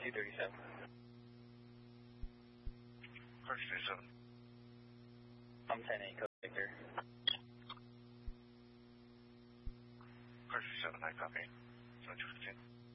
237. Card 237. I'm 10-8, code Victor. Card 237, I copy. 7215.